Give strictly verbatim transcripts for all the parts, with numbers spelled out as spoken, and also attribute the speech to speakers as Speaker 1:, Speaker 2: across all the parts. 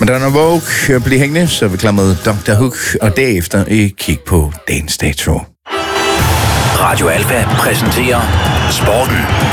Speaker 1: Madonna Vogue bliver hængende, så vi klamrede doktor Hook, og derefter et kig på dagens dato.
Speaker 2: Radio Alfa præsenterer Sporten.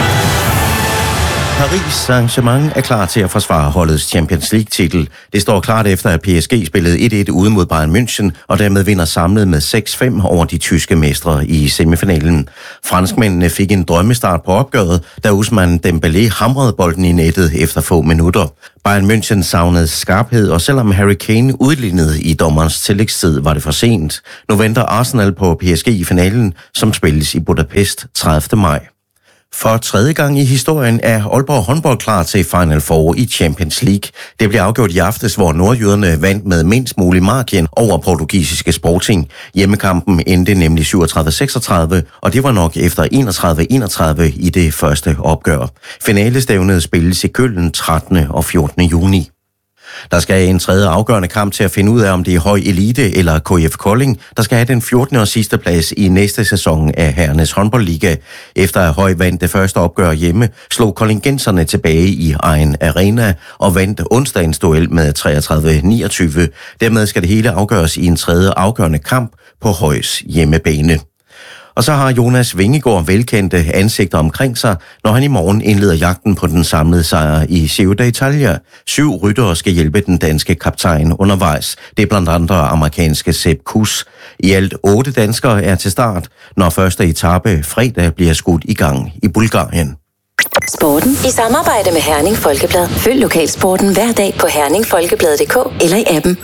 Speaker 3: Paris Saint-Germain er klar til at forsvare holdets Champions League-titel. Det står klart efter, at P S G spillede et et ude mod Bayern München, og dermed vinder samlet med seks fem over de tyske mestre i semifinalen. Franskmændene fik en drømmestart på opgøret, da Ousmane Dembélé hamrede bolden i nettet efter få minutter. Bayern München savnede skarphed, og selvom Harry Kane udlignede i dommerens tillægstid, var det for sent. Nu venter Arsenal på P S G i finalen, som spilles i Budapest tredivte maj. For tredje gang i historien er Aalborg håndbold klar til Final Four i Champions League. Det blev afgjort i aftes, hvor nordjyderne vandt med mindst mulig margin over portugisiske Sporting. Hjemmekampen endte nemlig syvogtredive seksogtredive, og det var nok efter enogtredive enogtredive i det første opgør. Finalestævnet spilles i Køln trettende og fjortende juni. Der skal en tredje afgørende kamp til at finde ud af, om det er Høj Elite eller K F Kolding, der skal have den fjortende og sidste plads i næste sæson af herrenes håndboldliga. Efter at Høj vandt det første opgør hjemme, slog koldingenserne tilbage i egen arena og vandt onsdagens duel med treogtredive niogtyve. Dermed skal det hele afgøres i en tredje afgørende kamp på Højs hjemmebane. Og så har Jonas Vingegaard velkendte ansigter omkring sig, når han i morgen indleder jagten på den samlede sejr i Giro d'Italia. Syv ryttere skal hjælpe den danske kaptajn undervejs. Det er blandt andre amerikanske Sepp Kuss. I alt otte danskere er til start, når første etape fredag bliver skudt i gang i Bulgarien.
Speaker 4: Sporten i samarbejde med Herning Folkeblad. Følg lokalsporten hver dag på herning folkeblad punktum d k eller i appen.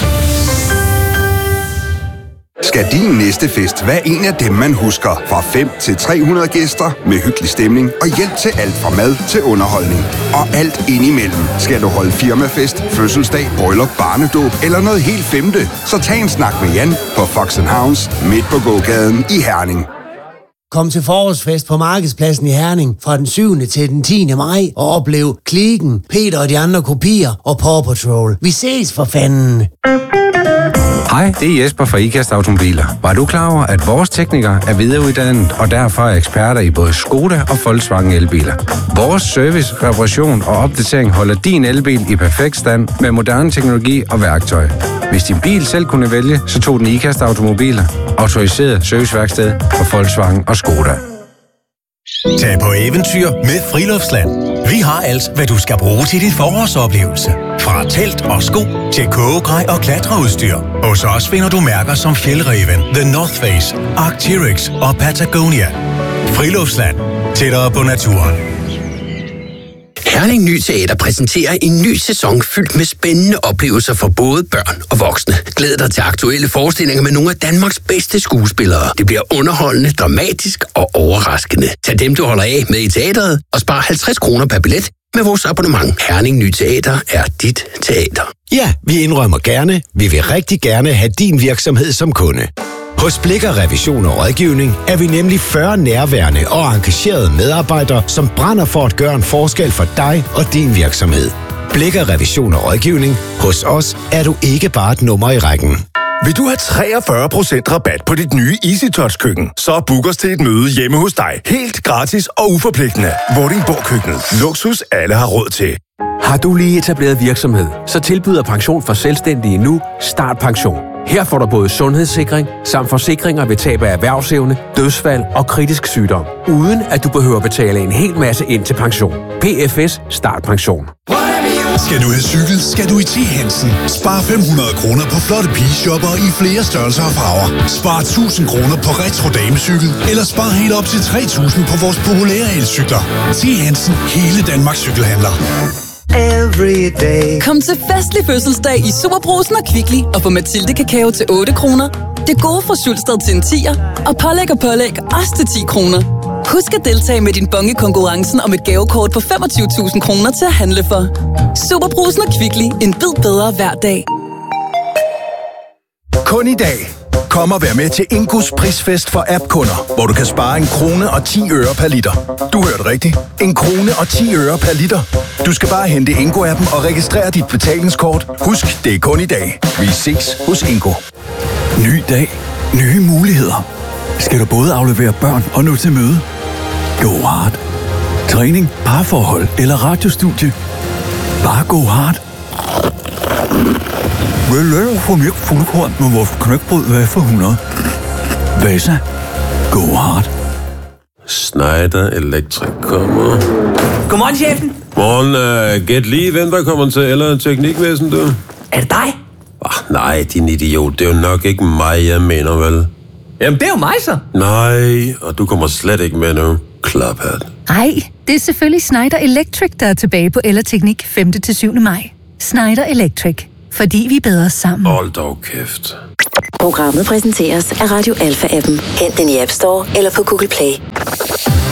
Speaker 5: Skal din næste fest være en af dem, man husker? Fra fem til tre hundrede gæster med hyggelig stemning og hjælp til alt fra mad til underholdning. Og alt indimellem. Skal du holde firmafest, fødselsdag, bryllup, barnedåb eller noget helt femte? Så tag en snak med Jan på Fox and House midt på gågaden i Herning.
Speaker 6: Kom til forårsfest på Markedspladsen i Herning fra den syvende til den tiende maj og oplev Kliken, Peter og de andre kopier og Paw Patrol. Vi ses for fanden!
Speaker 7: Hej, det er Jesper fra IKAST Automobiler. Var du klar over, at vores teknikere er videreuddannet og derfor er eksperter i både Skoda og Volkswagen elbiler? Vores service, reparation og opdatering holder din elbil i perfekt stand med moderne teknologi og værktøj. Hvis din bil selv kunne vælge, så tog den IKAST Automobiler. Autoriseret serviceværksted for Volkswagen og Skoda.
Speaker 8: Tag på eventyr med Friluftsland. Vi har alt, hvad du skal bruge til din forårsoplevelse. Fra telt og sko til kogegrej og klatreudstyr. Hos os finder du mærker som Fjällräven, The North Face, Arc'teryx og Patagonia. Friluftsland. Tættere på naturen.
Speaker 9: Herning Ny Teater præsenterer en ny sæson fyldt med spændende oplevelser for både børn og voksne. Glæd dig til aktuelle forestillinger med nogle af Danmarks bedste skuespillere. Det bliver underholdende, dramatisk og overraskende. Tag dem, du holder af med i teateret, og spar halvtreds kroner per billet med vores abonnement. Herning Ny Teater er dit teater.
Speaker 10: Ja, vi indrømmer gerne. Vi vil rigtig gerne have din virksomhed som kunde. Hos Blikker Revision og Rådgivning er vi nemlig fyrre nærværende og engagerede medarbejdere, som brænder for at gøre en forskel for dig og din virksomhed. Blikker Revision og Rådgivning. Hos os er du ikke bare et nummer i rækken.
Speaker 11: Vil du have treogfyrre procent rabat på dit nye EasyTouch-køkken? Så book os til et møde hjemme hos dig. Helt gratis og uforpligtende. Vordingborg Køkkenet. Luksus alle har råd til.
Speaker 12: Har du lige etableret virksomhed, så tilbyder Pension for Selvstændige nu Startpension. Her får du både sundhedssikring samt forsikringer ved tab af erhvervsevne, dødsfald og kritisk sygdom, uden at du behøver betale en hel masse ind til pension. P F S Startpension.
Speaker 13: Skal du have cykel, skal du i T. Hansen. Spar fem hundrede kroner på flotte pigeshopper i flere størrelser og farver. Spar tusind kroner på retro damecykel, eller spar helt op til tre tusind på vores populære elcykler. T. Hansen, hele Danmarks cykelhandler.
Speaker 14: Kom til festlig fødselsdag i Superbrusen og Kvickly og få Mathilde kakao til otte kroner. Det gode fra Sulsted til en tier, og pålæg og pålæg også til ti kroner. Husk at deltage med din bonge konkurrencen om et gavekort på femogtyve tusind kroner til at handle for. Superbrusen og Kvickly. En bid bedre hver dag.
Speaker 11: Kun i dag. Kom og vær med til Ingos prisfest for app-kunder, hvor du kan spare en krone og ti øre per liter. Du hørte rigtigt. En krone og ti øre per liter. Du skal bare hente Ingo-appen og registrere dit betalingskort. Husk, det er kun i dag. Vi ses hos Ingo.
Speaker 15: Ny dag. Nye muligheder. Skal du både aflevere børn og nå til møde? Go hard. Træning, parforhold eller radiostudie? Bare go hard. Vel, lav for mjøk fuldkorn med vores knækbrød, hvad for hundrede? Vasa. Go hard.
Speaker 16: Schneider Electric kommer.
Speaker 17: Godmorgen, chefen.
Speaker 16: Morgen, uh, gæt lige, hvem der kommer til eller teknikvæsen, du?
Speaker 17: Er det dig?
Speaker 16: Ah, nej, din idiot. Det er jo nok ikke mig, jeg mener, vel?
Speaker 17: Jamen, det er jo mig, så.
Speaker 16: Nej, og du kommer slet ikke med nu. Klaphat.
Speaker 18: Ej, det er selvfølgelig Schneider Electric, der er tilbage på Ellerteknik femte til syvende maj. Schneider Electric. Fordi vi er bedre sammen.
Speaker 16: Hold dog kæft.
Speaker 4: Programmet præsenteres af Radio Alpha-appen. Hent den i App Store eller på Google Play.